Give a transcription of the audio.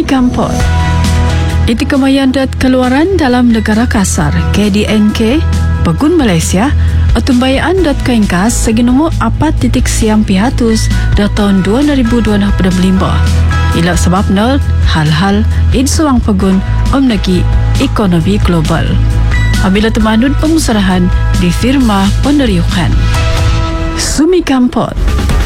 Kampot. Itu kemayan dat keluaran dalam negara kasar KDNK Pegun Malaysia Atumbayaan dat kaingkas segi nombor 4.9 dah tahun 2025 ila sebabnya hal-hal insuang pegun omnagi ekonomi global apabila temanun pemusarahan di firma peneriukan Sumi Kampot.